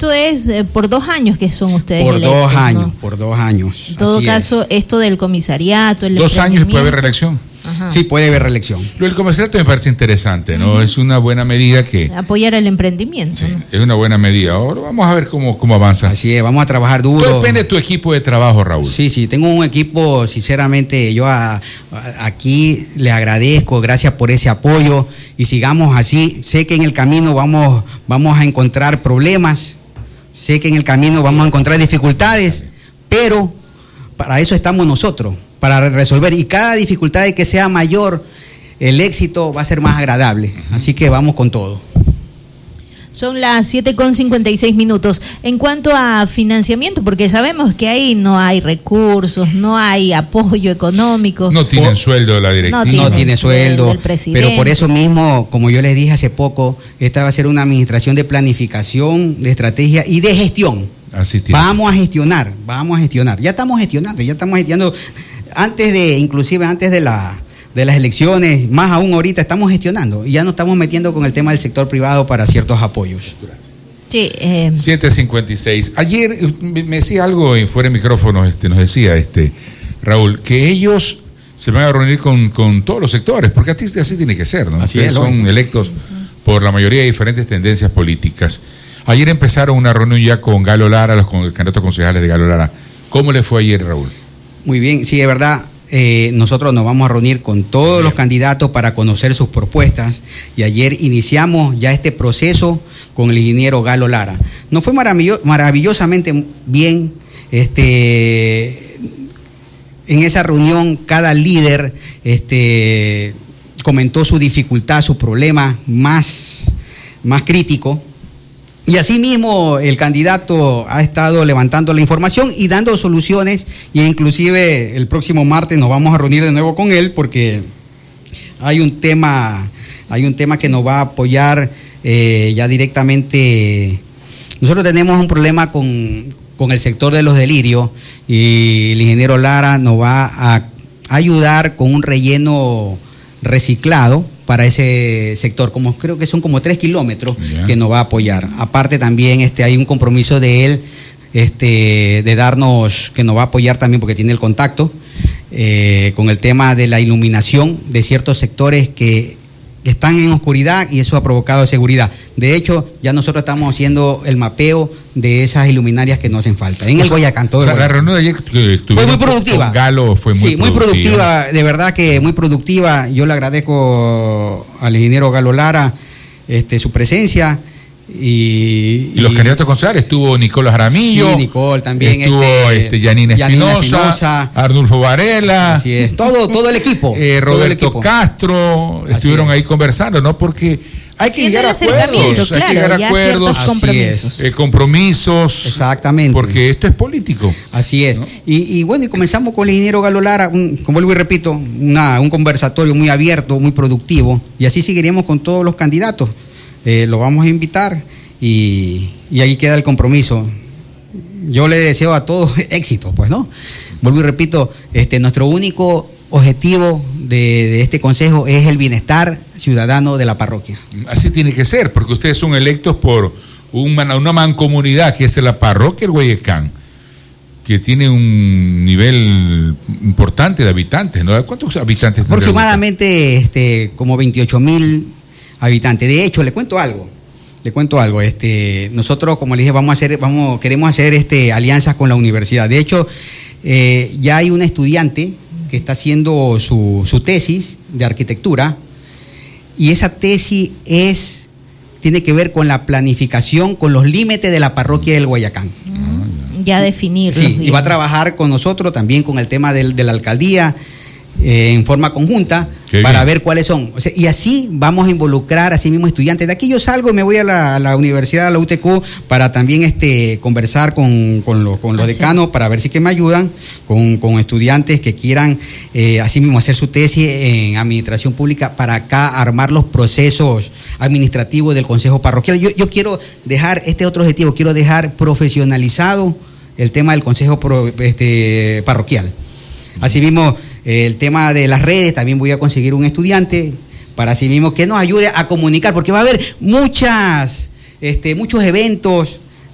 esto es por 2 años que son ustedes por electos, 2 años, ¿no? por 2 años. En todo caso, esto del comisariato, el 2 años y puede haber reelección. Ajá. Sí, puede haber reelección. Lo del comisariato me parece interesante, ¿no? Es una buena medida que... Apoyar el emprendimiento. Sí, ¿no? es una buena medida. Ahora vamos a ver cómo avanza. Así es, vamos a trabajar duro. Todo depende de tu equipo de trabajo, Raúl. Sí, tengo un equipo, sinceramente, yo aquí le agradezco, gracias por ese apoyo y sigamos así. Sé que en el camino vamos a encontrar problemas, sé que en el camino vamos a encontrar dificultades, pero para eso estamos nosotros, para resolver, y cada dificultad que sea mayor, el éxito va a ser más agradable, así que vamos con todo. Son las 7:56. En cuanto a financiamiento, porque sabemos que ahí no hay recursos, no hay apoyo económico. No tienen sueldo la directiva. No tiene sueldo, el presidente. pero por eso mismo, como yo les dije hace poco, esta va a ser una administración de planificación, de estrategia y de gestión. Así tiene. Vamos a gestionar. Ya estamos gestionando. Inclusive antes de las elecciones, más aún ahorita estamos gestionando y ya nos estamos metiendo con el tema del sector privado para ciertos apoyos. Sí, 7:56. Ayer me decía algo y fuera de micrófono, nos decía Raúl, que ellos se van a reunir con todos los sectores, porque así tiene que ser, ¿no? Así Ustedes son electos por la mayoría de diferentes tendencias políticas. Ayer empezaron una reunión ya con Galo Lara, los candidatos concejales de Galo Lara. ¿Cómo le fue ayer, Raúl? Muy bien, sí, de verdad. Nosotros nos vamos a reunir con todos los candidatos para conocer sus propuestas y ayer iniciamos ya este proceso con el ingeniero Galo Lara. Nos fue maravillosamente bien. En esa reunión cada líder comentó su dificultad, su problema más crítico. Y asimismo el candidato ha estado levantando la información y dando soluciones, y inclusive el próximo martes nos vamos a reunir de nuevo con él porque hay un tema que nos va a apoyar ya directamente. Nosotros tenemos un problema con el sector de los delirios y el ingeniero Lara nos va a ayudar con un relleno reciclado para ese sector, creo que son como 3 kilómetros que nos va a apoyar. Aparte también hay un compromiso de él de darnos, que nos va a apoyar también porque tiene el contacto con el tema de la iluminación de ciertos sectores que están en oscuridad y eso ha provocado seguridad. De hecho, ya nosotros estamos haciendo el mapeo de esas iluminarias que nos hacen falta. En el Guayacán, todo. La reunión de ayer fue muy productiva. Con Galo fue muy productiva, de verdad que muy productiva. Yo le agradezco al ingeniero Galo Lara su presencia. Y los candidatos concejales estuvo Nicolás Jaramillo, sí, Nicole también, estuvo Yanina Espinosa, Arnulfo Varela, así es, todo el equipo, Roberto Castro, estuvieron ahí conversando, ¿no? Porque hay que llegar a acuerdos, claro, hay que llegar a acuerdos, compromisos, exactamente, porque esto es político. Así es, ¿no? y comenzamos con el ingeniero Galo Lara, como vuelvo y repito, un conversatorio muy abierto, muy productivo, y así seguiríamos con todos los candidatos. Lo vamos a invitar y ahí queda el compromiso. Yo le deseo a todos éxito, pues, ¿no? Vuelvo y repito, nuestro único objetivo de este consejo es el bienestar ciudadano de la parroquia. Así tiene que ser, porque ustedes son electos por una mancomunidad que es la parroquia del Guayacán, que tiene un nivel importante de habitantes, ¿no? ¿Cuántos habitantes? Aproximadamente como 28,000 habitantes. De hecho, le cuento algo. Nosotros, como le dije, queremos hacer alianzas con la universidad. De hecho, ya hay un estudiante que está haciendo su tesis de arquitectura y esa tesis tiene que ver con la planificación, con los límites de la parroquia del Guayacán. Ya definirlo. Sí, y va a trabajar con nosotros también con el tema de la alcaldía en forma conjunta para ver cuáles son. O sea, y así vamos a involucrar a sí mismos estudiantes. De aquí yo salgo y me voy a la universidad, a la UTQ, para también conversar con los decanos para ver si que me ayudan, con estudiantes que quieran así mismo hacer su tesis en administración pública para acá armar los procesos administrativos del consejo parroquial. Yo quiero dejar otro objetivo, quiero dejar profesionalizado el tema del consejo parroquial. Asimismo, el tema de las redes, también voy a conseguir un estudiante para asimismo que nos ayude a comunicar, porque va a haber muchos eventos